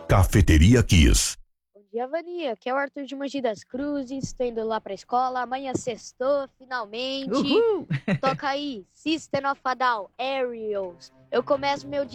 Cafeteria Kiss. Bom dia, Vania. Aqui é o Arthur de Mogi das Cruzes. Tô indo lá pra escola. Amanhã sextou, finalmente. Uhul! Toca aí, System of a Down, Aerials. Eu começo meu dia